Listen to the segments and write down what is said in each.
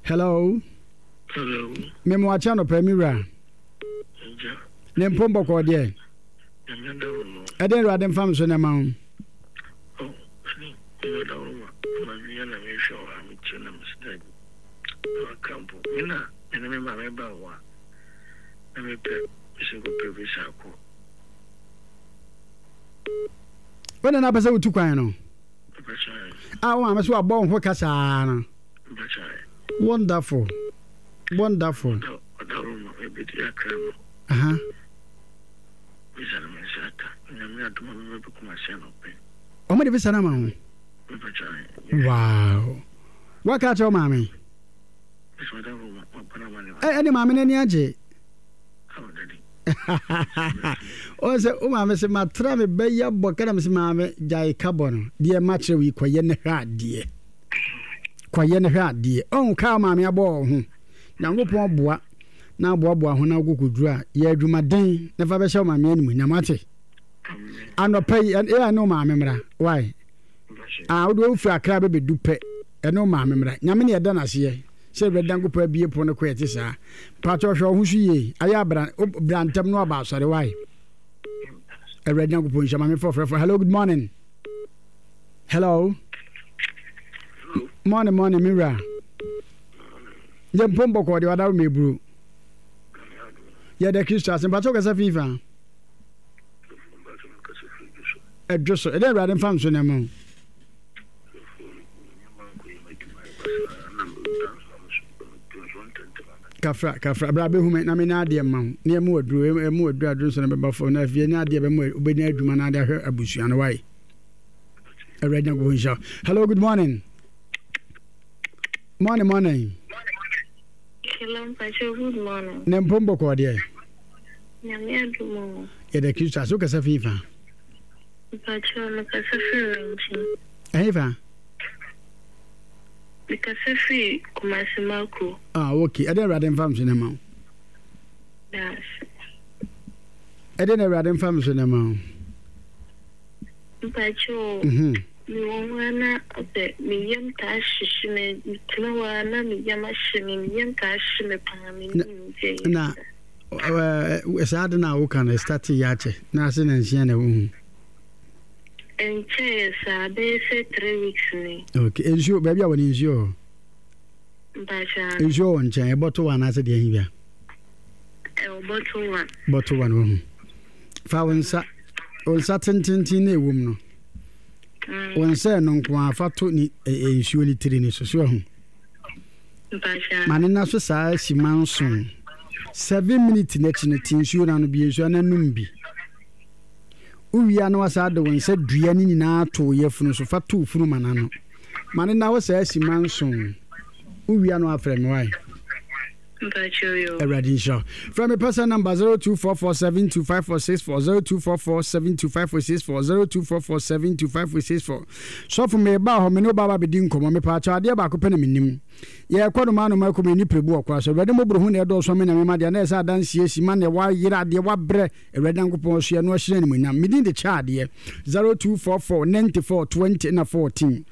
Hello. Hello. Memo achano premira. Ne mpombo ko de. Eden rade mfam so na ma. Oh, you don't know. My yana me show am chena mistake. Campo. Mina, ene me ma me ba wa. Na me pe, se go pe bi sa ko. When na pese utu kwan no. Wa ameso abon ho kasa na. Wonderful. Wonderful. Uh-huh. Omo de visa na ma. Wow. What catch your mommy? Any mommy any aje. O se o mama se matra me be ya bokana me se mama jai carbon de match we kwaye ne hwa de kwaye ne hwa de on ka mama abo ho nyankopon boa na boa ho na gukuduru a ya adwumaden na fa be hye mama animu nyamate anopai e no mama mra why wo do fu akra be dupe e no mama mra nyame ne yeda na se se be dango pa bie po ne ko yete sa pato hwe ho hwie aya brantam no aba sore why e red dango po nshama me for hello good morning. Hello. Morning mira je mpombo ko de wada mebru ya de Christian pato ka sa fifa edjoso e de rade fam so na mo kafra bra be hume na me na ade ma ne mu adru adru so na be bafo na fie na ade be mu obeni adwuma na ade ahwe abusua no why e red dango insha. Hello good morning. Morning. Hello, Pacho, good morning. Nempombo ko de. Nyame adumo. Ya de Christa so kasa fifa. Pacho, no kasa fi. Eva. Kasa fi kumasimako. Okay. Ade radem fam so na ma. Yes. Ade na radem fam so na ma. Pacho. Mi wana obe mi yam ta shishime tuna wana mi yam ashime mi yam ta shime pami ni na esade na wo kan start yache na se na nsia na wo enche sa be se 3 weeks ni. Okay ensure baby a woni ensure Basha ensure on chen bottle one ase de hia bottle one wo fa wonsa tintin na ewum no won say no nko afato ni ensuo litiri ni so ho mane na so saa simanso 7 minutes na chi ne tinsuo na no bi ensuo na numbi uwia na wasa de won say dua ni na to yefunu so fato funu manano mane na wasa simanso uwia no afre me why Already show. From a person number 0244725464 0244725464 so from me ba ho me no baba be din komo me pa cha de ba ko pene menim ye kwado ma no ma ko me ni prebu okwa so rede mo bro hu na do so me na me ma de na esa dan sie si ma ne wa yira de wa bre rede nkopon so ye no hire ni munyam me din de cha de 02449420 na 14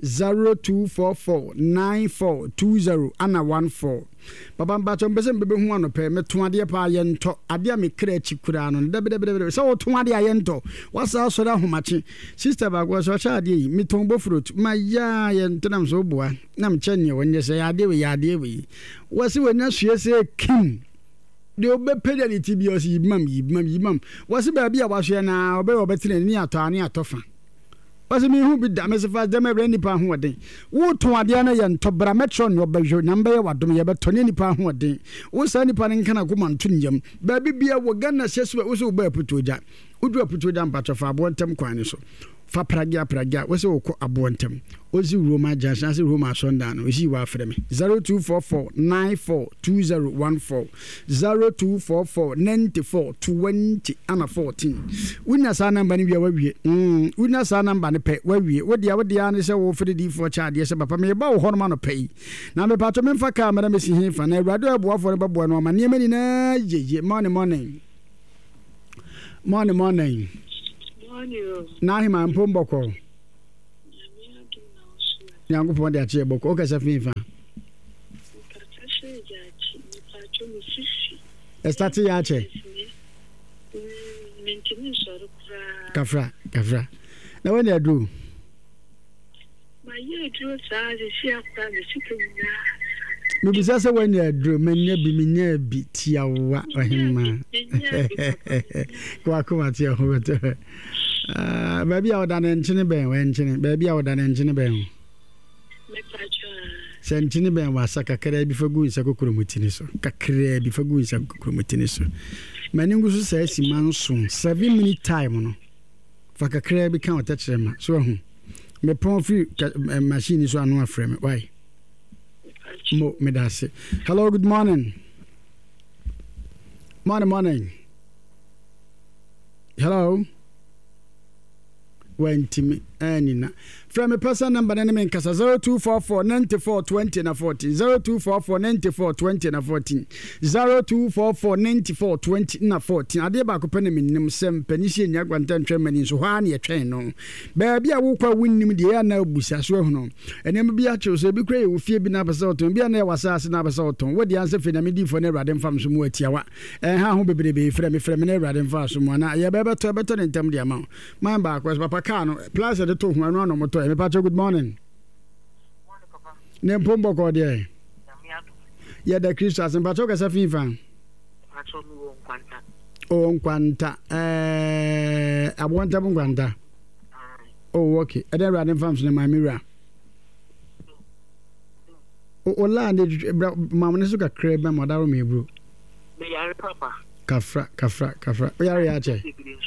02449420 ana 14 baba mbacho mbese mbebe hu anope meto ade pa yento ade me kra chikura no debedebede so to ade ayento wasa so da homachi sister ba go so cha ade yi meto bofrot ma ya yento nam so boa nam chanye wonye se ade we wasi wonya suese kim de obepede ni tibios yimam wasi ba bia waso na obetine ni atofa wasi mi hu bi da me se fa dem ebra nipa ho oden wo to ade na ye ntobra metro no bejo namba ye wadom ye betone nipa ho oden wo sa nipa ne nkana kuma nto nyam ba bibia wo ganna hyeso wo so ba putoja udu putoja mpacho fa abontem kwan so fa pragia wo se wo ko abontem ozi roma jansan se roma sonda no ozi wa afre me 0244942014 02449420 ana 14 unya sa namba ni bia wawie unya sa namba ne pe wawie wodia ne se wo fre di fo cha de se papa me ba wo hono ma no pe na me pato me mfa kamera me si hin fa na awrado abo fo ne babo no ma ne mani na yeje morning na hima mpomboko yangu ponde atie boko okasa fifa Estati ya che. Kafra. Na when you do? My year drew size, she after the chicken. Maybe that's when you do, many be tiawa or him. Quackumatia, whoever. Baby, I would an engine bang, baby, I would an engine bang. Sentini ben was a cacre before going to Kukumutiniso. Cacre before going to Kukumutiniso. Maningus says, man soon, 7 minute time. For cacre become touch them. So, me pomfrey machine is one frame. Why? Mo medasi. Hello, good morning. Morning. Hello. When Timmy Anina. From a person number name Casa 0244 94 20 and 14 0244 94 20 and 14 0244 94 20 and 14. I did back open him in some Penician Yaguantan Germany so one year train on. Baby, I will win him the air now busa so no. And then be a chose a big cray with fear bin episode and be an air was assassin episode. What the answer for me for never than from some more tiawa. And how be from never than far someone. I have better in term the amount. My back was Papa Cano, plus at the two one on motor. Good morning. Nempombo Cordia. Yeah, the Christians and Patoka Safifa. Oh, Quanta. I want a Quanta. Oh, okay. I don't run farms in my mirror. Oh, land, Mamma crab, my mother, me, bro. Kafra. We are here.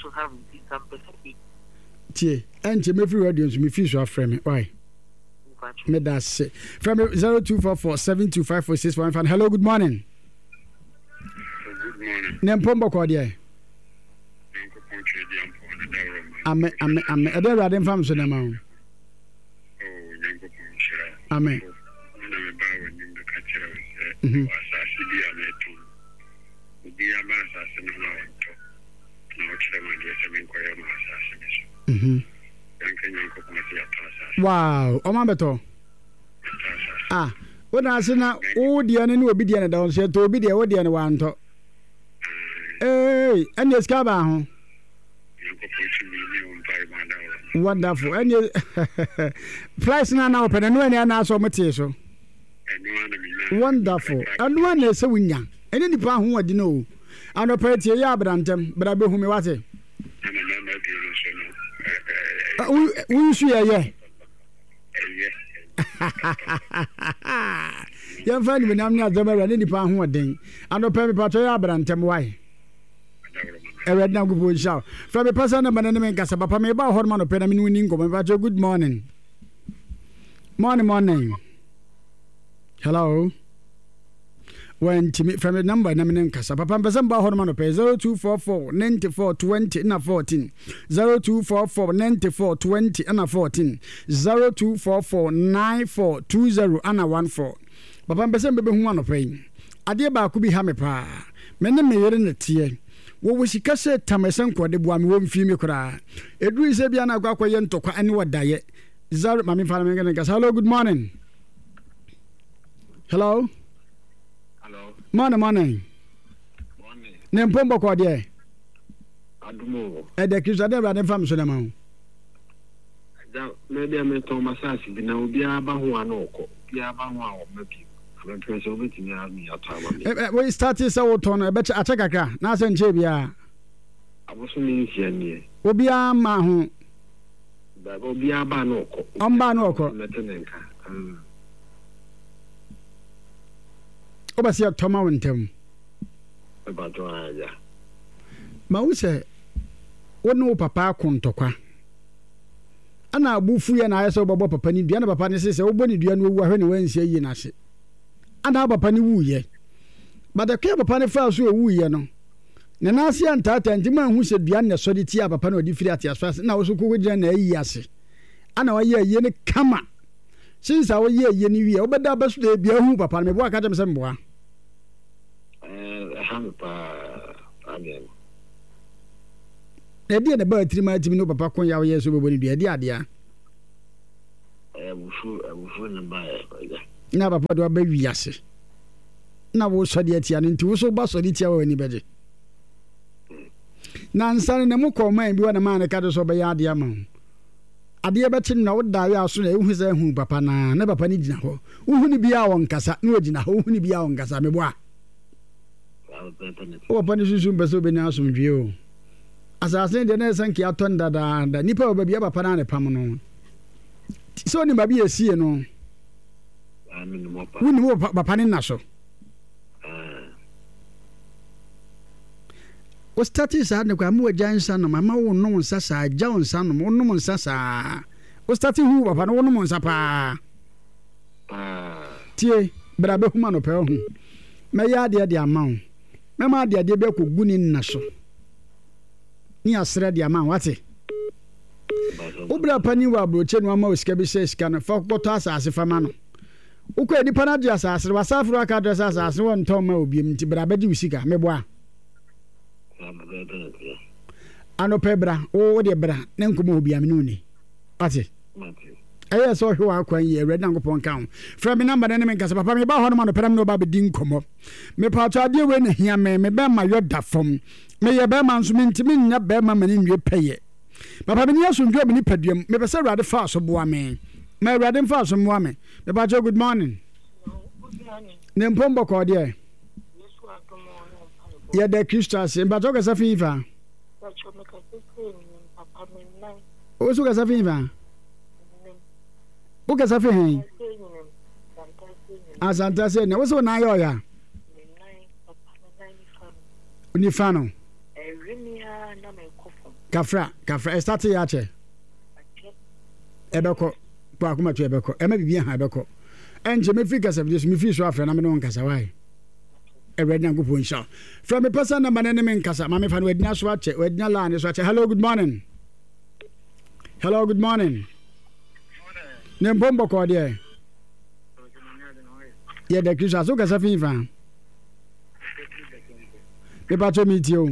Tie, and to me free audience, me fish off frame. Why? Me that's say. From 0244 7254615. Hello, good morning. Good morning. Nempombo Cordia. Amen. I don't run farms in the mount. Amen. Wow, Omabeto. When I say now, oh, the enemy will be the end down, said to be the old one to. Hey, and your scabba. Wonderful. And you price now open and when you are so much so. Wonderful. And one is a winner. And any part who I didn't know. And a pretty yabrantem, but I be whom you want it. We see yeah. Young friend, when I'm not the man, any pound who are ding. And no pay patria, but I'm tell why. I read now good shout from a person of Banana Casapa, me about Hormon of Penamin winning. Good morning. Morning. Hello. When to meet from a number named Casapa, Pamba Hormon pay 0244 94 20 and 14 0244 94 20 and 14 0244 94 20 and 14. Papa Bessembe Human pay. Adia Bakubi Hamepa. Many me in the tea. What was she cassette Tamasanko, the one won't feel me cry. Edwin Sabiana Gakwayan to any what diet. Zara Mammy Falamegas. Hello, good morning. Hello. Morning. Nempombo Cordia. Adumo. At the Christian Radin Farm Sonamon. Maybe I may Thomas Assassin, now be about one or be about one, maybe. We started so ton, I bet I check a car. Nasan Jabia. I was in here. Obia Mahu. That will be a banoko. Obasia Toma Wintem. About Raya. Mause, what no papa contokwa. Ana bufu and I saw Bobo Papa Nidiana Papa says, oh, Bonnie Dian will when you went say Yenasi. And our Papa woo ye. But the care Papa fell so woo ye no. Nanasi and Tata and Jima who said Diana Soditia Papa no difficulty as fast now so cool with Jan Yasi. And our year yen kama. Since our year yen year, but that best day be a hoop upon me work at them some boy. The bird 3 miles no papa con yaw years over the idea. Never put a baby yassi. na wo so de atia no nti wo so ba so de tia wo ani beje na nsane na mu ko man bi wa na man ka do so be ya ade ama ade be tin na wo da ya so na ehu se hu papa na papa ni gina ho wo hu ni bia won kasa na wo gina ho wo hu ni bia won kasa me boa o papa ni susu mbe so be na asomdwe o asase de na sanki aton dada nipa o ba bia papa na ne pam no so ni ba bia sie no wuni mo papa ni na so o status ad ne kwa mu ajansa no mama wo no nsa sa aja nsa no wo no nsa sa o status hu papa no wo no nsa pa tie bra be huma no pe ho me ya de amount me ma de be ko guni na so ni asre de amount wate o bra pani wa broche no ama o sika bi se sika no fa kpoto asase fa ma no o ko edi pana de asase wa safro aka de asase won ton ma obiem nti bra be di usika me boa ano pebra o de bra ne nkomo obia me nuni ate aye so hwe akwan ye red nankopon kan fra me number ne me nkasa papa me ba ho no ma no pere me no ba be di nkomo me pa to ade we ne hia me be ma yoda fom me ye be ma nso me ntimi nya be ma mani nwe peye papa me ni asundwo me ni paduam me be se rade fa so boa me rade fa so boa me ba jo good morning ne mpombo ko de ya de Christus mba to ka safifa o su ka safifa o ka safifa asanta se ne wo so na yo ya ni fano kafra start ya che ebeko kwa kuma to ebeko e ma bibia ha ebeko enje me fi ka safifa me fi so afra na me no nkasa wai red na gopo insha from a person number ne me nkasa ma me fa no adina so ache adina la ne so ache hello good morning ne mpombo ko de ye de Christ so ka sa fin fa me pa to meet you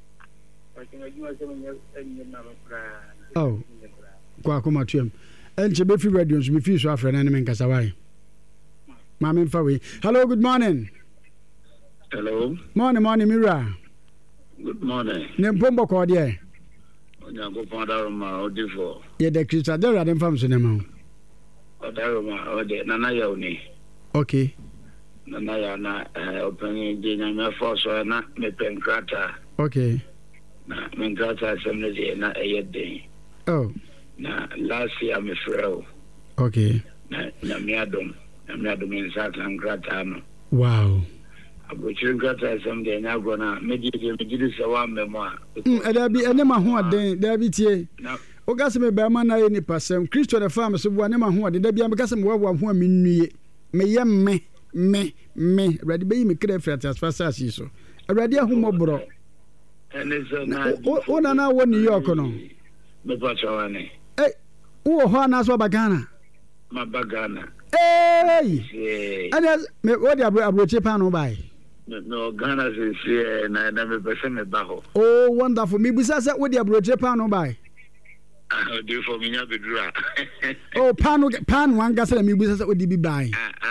oh kwa kuma tuem enche be fi radio so me fi so afra na ne me nkasa wai ma me fa we hello good morning. Hello. Morning, Mira. Good morning. Nempombo ko de. Onya go panda ma odifo. Ye de Christa de radem fam so nema. Odaroma ode nana ya oni. Okay. Nana ya na open de na me force na me penkrata. Okay. Na me penkrata semne de na eyede. Oh. Na last year me freo. Okay. Na me adom in Southland krata no. Wow. Abuchirin kata someday na gona meji sawa memo ada bi ene ma ho aden da bi tie o gase me ba ma na ye ni pasem Kristo de fam so bua ne ma ho aden da bi am gase me wa ho amennue me ye me ready be me kre fret as fast as so ready ahumobro ene so na o na wo New York no me pa chawane wo ho na so bagana ma bagana ene me wo de abroche pa no bai no Ghana say na me pese me ba ho. Oh wonderful. Me bisa say wo de abroche pa no bai. Do for me nya bedura. Oh pan wan gasa me bisa say wo de bi bai.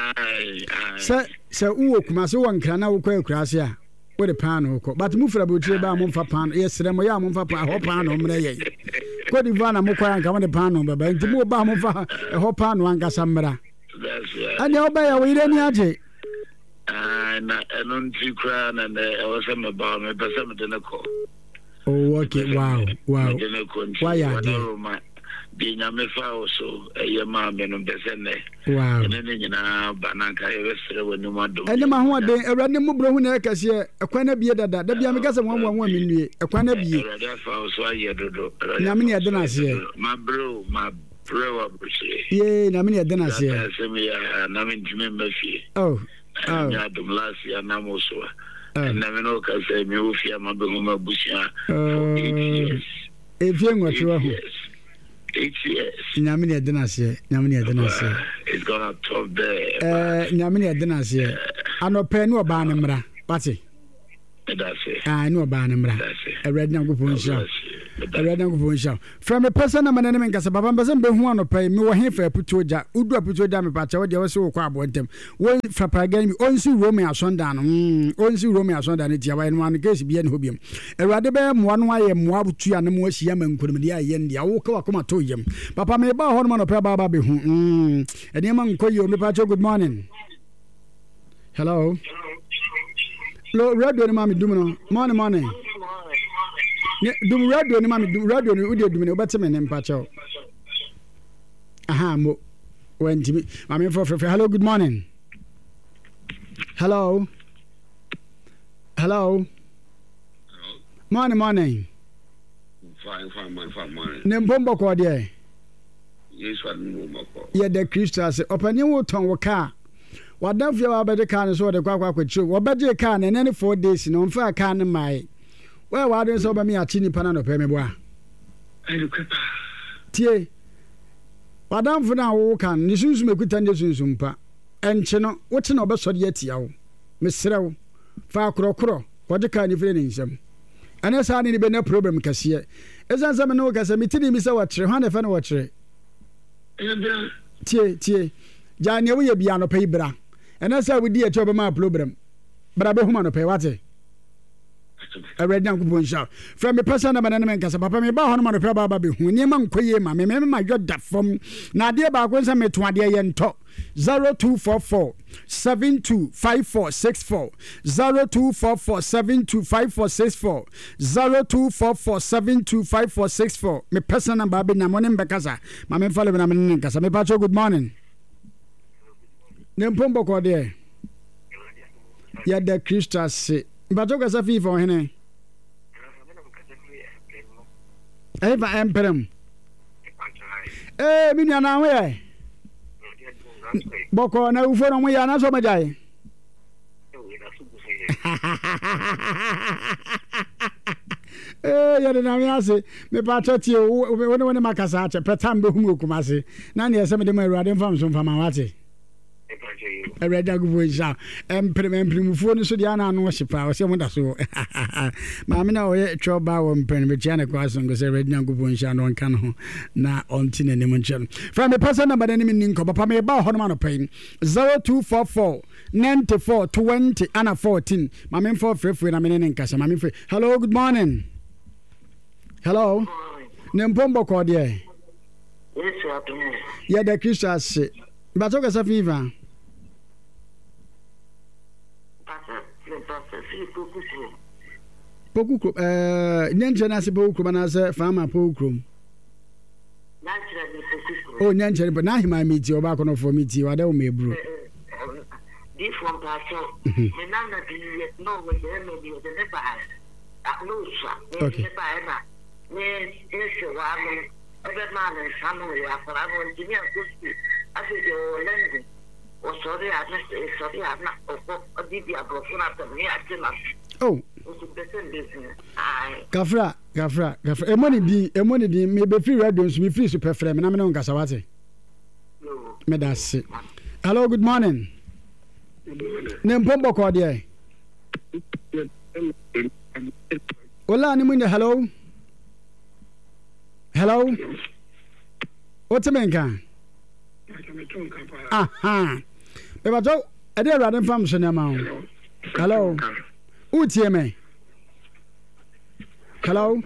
Say wo kuma so won kra na wo kwa kurase a wo de pan ho ko. But mu fra abroche ba mo fa pan. Yes re mo ya mo fa pan ho pan no mre ye. Ko di va na mo kwa nka mo de pan no ba ba. Nti mo ba mo fa ho pan wan gasa mra. That's right. Ani oba ya wo ire ni aje. Na enunti kra na was me ba me pese me de ko. Oh okay, wow. Why ya de nya me fa so eye ma me no pese ne. Wow. Ne nyina bananka e wesere wani mado. Ene ma ho aden awrade mu bro hu na kase ekwan na bie dada da bia me kase won won menue ekwan na bie. Awrade fa so aye dodo. Na me ne de na se. Ma bro abushe. Ye na me ne de na se. Na me ntime mafie. Oh. Ya dum last year na mo so. Na me no ka say me ofia ma be homa busia for 8 years. Efie ngotwe ho. 8 years. Nyame ne de na se. It's gonna top there. Nyame ne de na se. Anope ne oba ne mra. Pati. That's it. Ne oba ne mra. Red na go pon sha. Already go for show. From a person I'm an enemy, Papa Mbasam Behuan or pay me or him for Putoja, Udu Putoja, Pacha, what they also quite them. One for Pagani, only Romeo Sundown, only Romeo Sundown, it's your one case be an hobium. A rather one way and Wabuchi and Moshi Yaman could be the Awoka come to him. Papa may buy Hormon of Papa Behu. And Yaman Koyo, me Pacho, good morning. Hello. Hello, radio, Mammy Dumino. Morning. Do radio, Mammy, do radio, you do me, better than Pacho. Aha, when Jimmy, I'm for hello, good morning. Hello. Morning. Fine, morning. Nembombo Cordia. Yes, one more. Yeah, the Christians, open your tongue, car. What don't you about the car is what the quack with you? What about your car and any 4 days in on fair can my. Well, why don't you over me a chini panano pemeboa? I look at Tie. What don't for now walk on, you soon make with Sumpa. And Chino, what's an obesod yet, yow? Miss Row, far crow, what the kind of feelings them. And as I need no problem, Cassia. As I am no gas, I'm meeting Miss Watcher, Hanna Watcher. Tie. Johnny, we be on a paper. And as I would dear job of my problem. But I be human pay what? I read down good shout. From a person of an enemy, Papa me bow on a probably when your man quay, my remember my god that from Nadia Bagons and me 20 and talk 0244 725464 0244 725464 0244 725464 me person and baby na morning because my men follow me na because me pacho good morning. Nempombo kwa de ya the Christus bato kasa fi for hene ba emperem mi nya na ho ye boko na ufo no mo ya na so majai ya na mi ase me pato tie woni makasa ache petam be humu kumase na ne yese me de ma ruade mfam so mfam awate I read a good voice. Emprimufo so the Anna no ship. I was saying that so. Mamma, trouble when Penmechana Quason goes a red young good voice and on Cano na on tin and Nimunchen. From the person about any meaning, Papa may about Hormon pain 0244 94 20 and 14. Mamma for free when I'm in Casa. Mammy free. Hello, good morning. Hello, Nempombo Cordia. Yes, yeah, the Christians. But talk as a fever. Poku Nyanjanasi Pokum as a farmer Pokum. Oh, Nyanjan, but now he might meet you back on for me, you are me, bro. This one parcel, the number no when the enemy was the never no, sir. Okay. Yes, other man and family after I want to be I said, you're lending. Oh, sorry, I'm not. Oh, did you have broken up the me? Oh, Gafra. A money be maybe free radios, be free super frame, and I'm on Gasawati. Medas. Hello, good morning. Nempombo Cordia. Hola, Nimunde, hello. What's a man? Aha. Bebato, I did rather function amount. Hello. Utieme. Hello.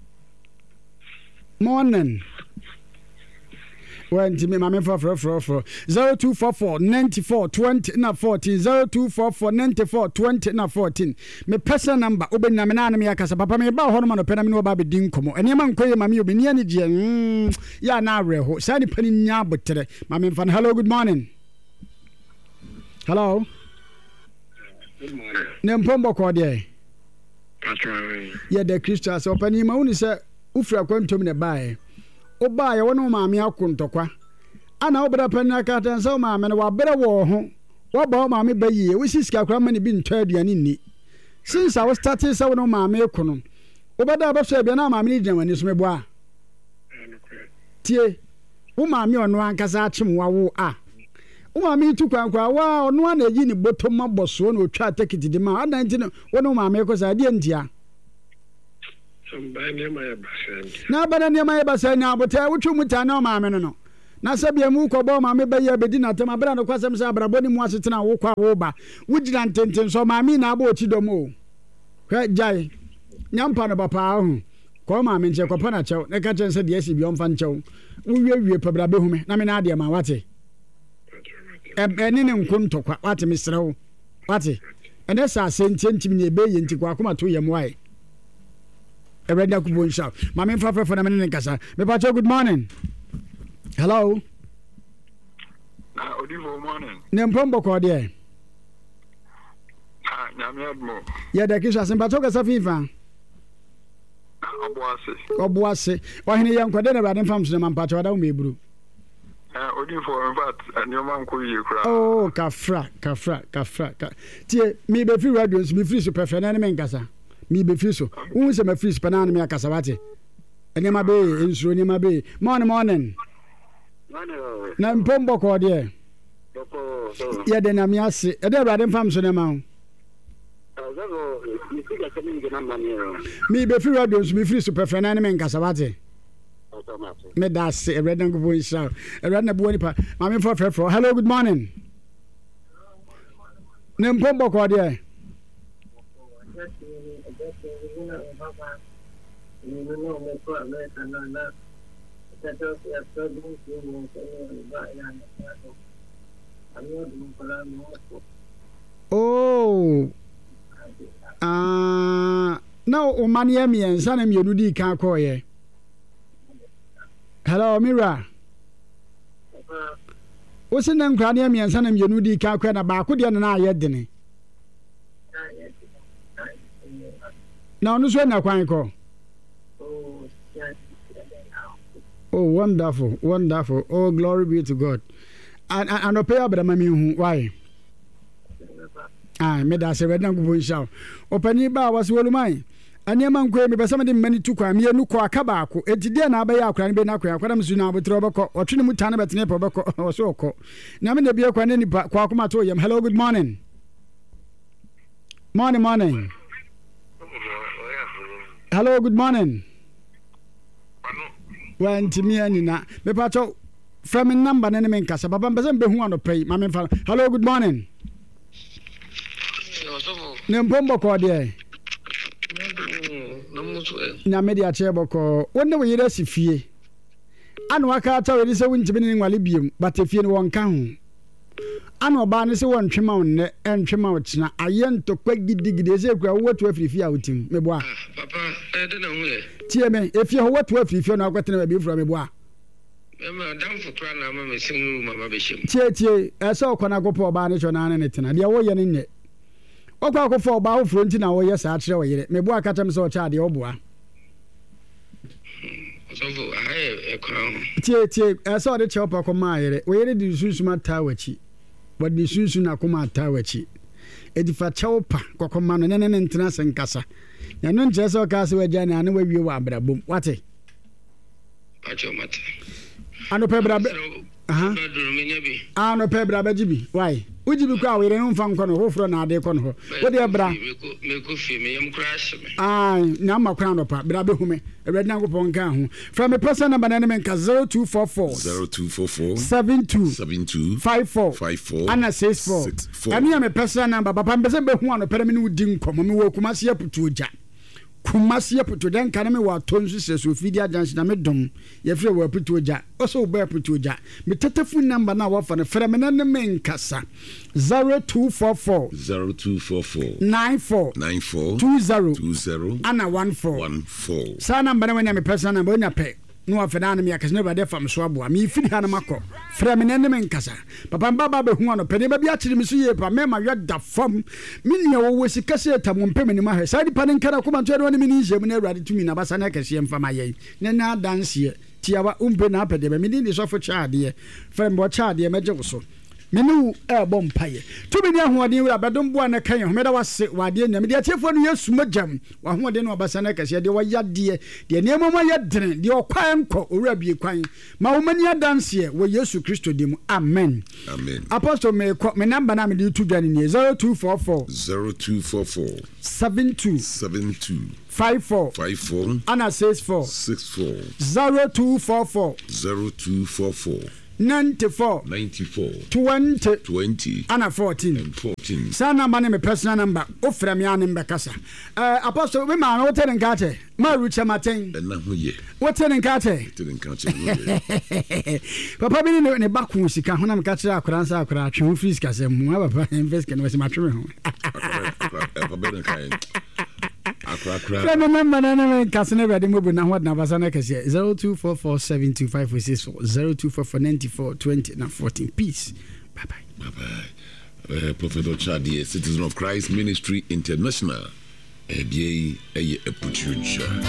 Morning. When Jimmy Mammy for 0244 94 20 na 14 0244 94 20 na 14. Me person number oben na me na me akasa papa me ba hono no pena me no ba be din komo ene man koye mami obi ni ani je ya na reho sa ni pani nya botere mami fan. Hello, good morning. Hello. Good morning. Nempombo ko de yeah, the Christians opani ma uni se ufra kwantom ne bae oba ye wono maame akontokwa ana obra panna katan so maame no wabere wo ho waba maame bayi we sisika kra mani bi ntwa aduane ni since I was starting so wono maame ekono obada ba so bia na maame ni gyamani so mebo a tie wo maame ono ankasa achim wawo a wo maame tu kwankwa wa ono ana yi ni botoma boso na otwa tekiti di ma adanti no wono maame ko sa de ntia na banane ma yebasa na abota wotwe muta na ma me no na sabia mu kɔbɔ ma me bɛyɛ bɛdi na tam abra no kwasɛm sɛ abrabɔ ni mu asetena wo kwa wo ba wogina ntenten so ma me na aba oti dom o hwɛ jai nyampa no papa ho kɔ ma me nche kɔpa na kyɛw ne ka kyɛn sɛ de asi bi ɔmfa nkyɛw wo wie pabra bɛhume na me na ade ma wate ɛni ne nkontɔkwa wate mesrɛw wate ɛnɛ sa sententimi ne ɛbɛyɛ nti kwa akoma to yɛ mwae ɛwɛda kubo nsha ma me mfa frɛfo na me ne nkasa me pa good morning. Hello. Good morning. Nempombo ko de. Nyame admo. Ya da kisha sempa to kasa fifa. Obuase. Ohene yankwade na brade mfam so na mpacho wada umeburu. Odifo in fact anyoma nko yie kura. Oh, kafra. Tie mi be free radio mi free so perfect na me nkasa. Mi be free so. Wu se me free so na me akasa wate. Anyoma be ensuro anyoma be. Morning. Na mpombo ko de. Ya de na mi ase. E de brade mfam so na ma. Mi be free radio mi free so perfect na me nkasa wate. Me das e red and go insha. E red na bo nipa. Ma me for. Hello, good morning. Ne mpombo ko de. Oh. Now o mania mi ensa na mienu di kan koye. Hello Mira. O se na nkra na mi ensa na mienu di kan koye na ba ko de na aye dene. Na onu so na kwan ko. Oh, wonderful. Oh, glory be to God. And no pay up the mammy why? Made us a red and go shout. Open bar was well mine. And your man came by somebody many to come here, no qua cabaco. It did not be our crime, Benacqua, what I'm soon with Roboco or Trinimutana, but Nepoboco or so. Now, in the beer, Quanini Quacomatorium. Hello, good morning. Morning. Hello, good morning. Went me and na me pacho from a number and men casa papa bezan be hu pay ma me fa. Hello, good morning. Nempombo ko de na media chebo ko wonne we yere sifie anu aka ta we se wunti bi ni nwale biem but efie ni won ka ho anu oba ne se won twema wonne entwema wotina ayento kwa gidigide se kwa wotu afirifie a wotim me bo a papa de na hu e tie me efie ho wotu afirifie na akwetena ba bi fura me bo a me dam fukra na ma me sinu mama be shim tie ese okona gopo oba ne chona ne tena de wo ye ne nye okwa akofo oba wo fronti na wo ye sa akire wo yere me bo akatam se o cha de oboa so aye ekwan tie ese o de che opa ko ma yere wo yere di susuma tawachi wadi susu na kuma tawachi edifa chawpa kokoma no ne ntena senkasa ya no nche so ka se waja na ne wawie wa abrabom wate pacho mate ano pebra ano pebra bajibi why ujibi kwa were no mfa nko no hofro na ade ko no ho wode bra me ko fi me yam crash me na ma kra no pa bra be hume ewre na gopon ka ho from a person number na men ka 0244 72 54 ana 64 ani am person number papa mbese be hu ano pere me no di nkomo me wo kumase aputu oja kumasi aputu den kan me wa tonsu se so fidia junction na me dom ye frɛ wa aputu oja oso ba aputu oja me tatafu number na wa fa ne frɛ me na ne men kasa 0244 94 20 ana 14 sa number na me person number na pe no afena na me akase ne bade fam so aboa me fidi ha na makɔ frɛ me na ne men kasa papa baba be hu ano pe ne ba bi akire me so ye pa me ma yɛda fam me nia wo sika se tam mpem ni ma hɛ sa di panen kana kuma to ne me ni nje mu na awurade tumi na basa na kase mfa ma yɛ ne na danse tiawa umpe na apede be me ni so fo chaade frɛ mbo chaade me gye wo so menu bom paye to be near hoɔden wura badom boa na kan homeda wase wade nyame de akyefo no yesu magam wa hoɔden no obasa na kase de wayade de nneɛma ma yɛ dene de ɔkwan nkɔ owura bie kwan ma wo mani adanse wo yesu kristo dim amen apostle me number na me de to dwane ne 0244 72 54 ana 64 0244 94 20 ana 14 sana mane me personal number ofra me ane mbekasa apostle me ma wo tene nkate ma rucha maten na ho ye wo tene nkate papa bi ne bakun sika ho na me ka kira akora nsa akora atwe ho free sika se mu papa invest ke no se matwe ho papa be ne kai akra number na kasene be de mobu na ho na basa na kase 0244725464 02449420 na 14 peace bye bye Prophet Chadi, Citizen of Christ Ministry International, a putucha.